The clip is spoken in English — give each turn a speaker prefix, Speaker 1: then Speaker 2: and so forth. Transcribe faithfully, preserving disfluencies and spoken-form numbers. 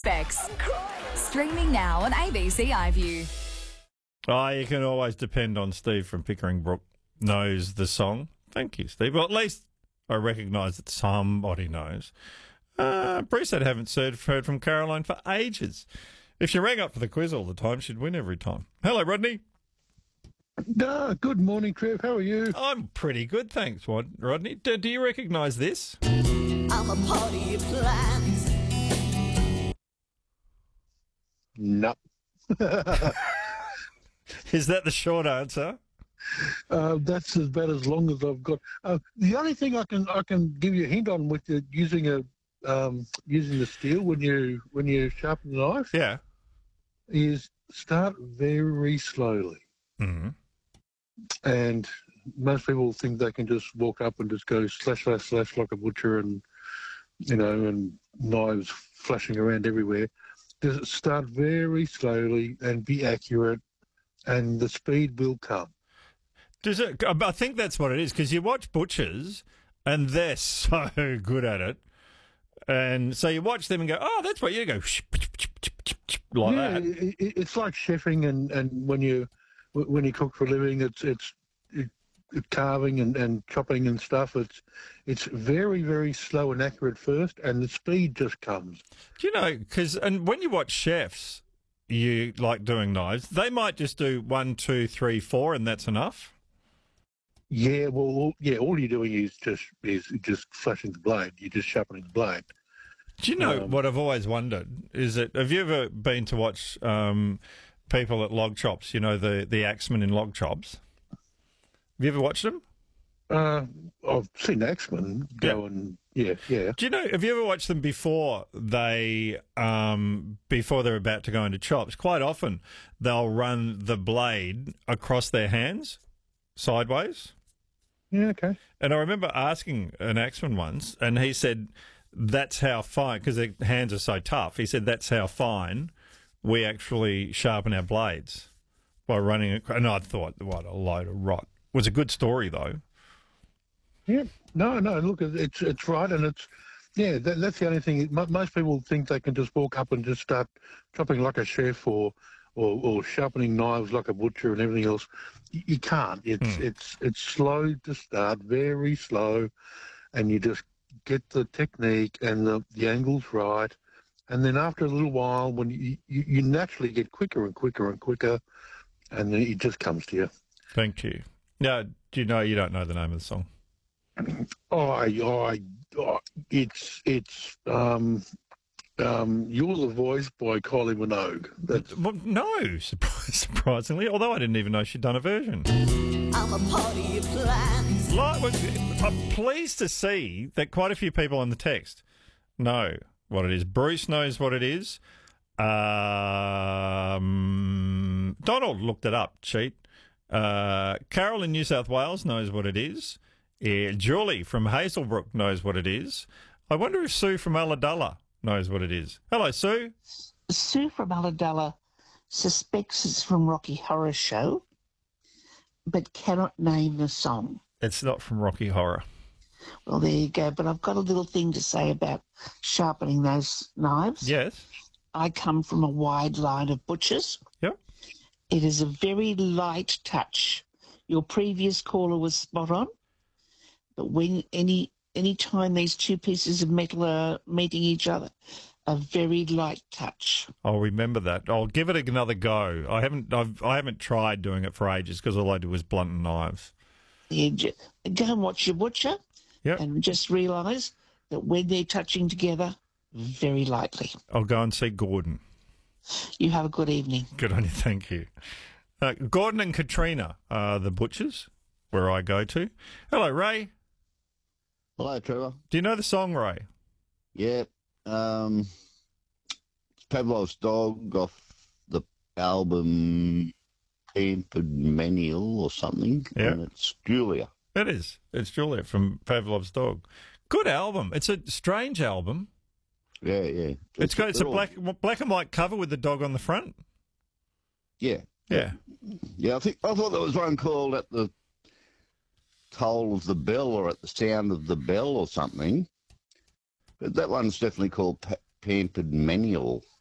Speaker 1: Specs. Streaming now on A B C iView.
Speaker 2: Oh, you can always depend on Steve from Pickering Brook knows the song. Thank you, Steve. Well, at least I recognise that somebody knows. Uh, appreciate I haven't heard heard from Caroline for ages. If she rang up for the quiz all the time, she'd win every time. Hello, Rodney.
Speaker 3: Uh, good morning, Trev. How are you?
Speaker 2: I'm pretty good, thanks, Rod- Rodney. Do, do you recognise this?
Speaker 4: I'm a party of plans.
Speaker 3: No.
Speaker 2: Is that the short answer?
Speaker 3: Uh, that's about as long as I've got. Uh, the only thing I can I can give you a hint on with the, using a um, using the steel when you when you sharpen the knife
Speaker 2: Yeah.
Speaker 3: is start very slowly.
Speaker 2: Mm-hmm.
Speaker 3: And most people think they can just walk up and just go slash slash slash like a butcher, and you know, and knives flashing around everywhere. Just start very slowly and be accurate, and the speed will come.
Speaker 2: Does it? I think that's what it is, because you watch butchers and they're so good at it, and so you watch them and go, "Oh, that's what you go," like
Speaker 3: yeah,
Speaker 2: that.
Speaker 3: It, it, it's like chefing, and, and when you when you cook for a living, it's it's it, it carving and, and chopping and stuff. It's it's very very slow and accurate first, and the speed just comes.
Speaker 2: Do you know? Because and when you watch chefs, you like doing knives. They might just do one, two, three, four, and that's enough.
Speaker 3: Yeah, well, all- yeah. All you're doing is just is just flashing the blade. You're just sharpening the blade.
Speaker 2: Do you know
Speaker 3: Um,
Speaker 2: what I've always wondered is that have you ever been to watch um, people at log chops? You know the the axemen in log chops. Have you ever watched them?
Speaker 3: Uh, I've seen Axemen go
Speaker 2: Yeah.
Speaker 3: and yeah, yeah.
Speaker 2: Do you know? Have you ever watched them before they um, before they're about to go into chops? Quite often they'll run the blade across their hands sideways.
Speaker 3: Yeah, okay.
Speaker 2: And I remember asking an axeman once, and he said that's how fine, because their hands are so tough. He said that's how fine we actually sharpen our blades by running it. And I thought, what a load of rot. It was a good story though.
Speaker 3: Yeah, no, no. Look, it's it's right, and it's yeah. That, that's the only thing. Mo- Most people think they can just walk up and just start chopping like a chef, or or, or sharpening knives like a butcher and everything else. You, you can't. It's
Speaker 2: Hmm.
Speaker 3: it's it's slow to start, very slow, and you just get the technique and the, the angles right, and then after a little while, when you, you you naturally get quicker and quicker and quicker, and then it just comes to you.
Speaker 2: Thank you. Now, do you know you don't know the name of the song?
Speaker 3: Oh, I, I, oh, it's it's um, um, "You're the Voice" by Kylie Minogue. That's
Speaker 2: Well, no, surpri- surprisingly. Although I didn't even know she'd done a version.
Speaker 4: I'm a party of plans.
Speaker 2: Like, I'm pleased to see that quite a few people on the text know what it is. Bruce knows what it is. Um, Donald looked it up, cheat. Uh, Carol in New South Wales knows what it is. Yeah, Julie from Hazelbrook knows what it is. I wonder if Sue from Ulladulla knows what it is. Hello, Sue.
Speaker 5: Sue from Ulladulla suspects it's from Rocky Horror Show, but cannot name the song.
Speaker 2: It's not from Rocky Horror.
Speaker 5: Well, there you go. But I've got a little thing to say about sharpening those knives.
Speaker 2: Yes.
Speaker 5: I come from a wide line of butchers.
Speaker 2: Yep.
Speaker 5: It is a very light touch. Your previous caller was spot on. But when any any time these two pieces of metal are meeting each other, a very light touch.
Speaker 2: I'll remember that. I'll give it another go. I haven't. I've, I haven't tried doing it for ages because all I do is blunt knives.
Speaker 5: You j- go and watch your butcher,
Speaker 2: Yep.
Speaker 5: and just realise that when they're touching together, very lightly.
Speaker 2: I'll go and see Gordon.
Speaker 5: You have a good evening.
Speaker 2: Good on you. Thank you. Uh, Gordon and Katrina are the butchers where I go to. Hello, Ray.
Speaker 6: Hello, Trevor.
Speaker 2: Do you know the song, Ray?
Speaker 6: Yeah, um, it's Pavlov's Dog off the album Pampered Manual or something,
Speaker 2: Yeah.
Speaker 6: and it's Julia.
Speaker 2: It is. It's Julia from Pavlov's Dog. Good album. It's a strange album.
Speaker 6: Yeah, yeah.
Speaker 2: It's got it's a
Speaker 6: they're all-
Speaker 2: black black and white cover with the dog on the front.
Speaker 6: Yeah,
Speaker 2: Yeah.
Speaker 6: yeah. I think I thought there was one called At the Toll of the Bell or At the Sound of the Bell or something, but that one's definitely called pa- Pampered Manual.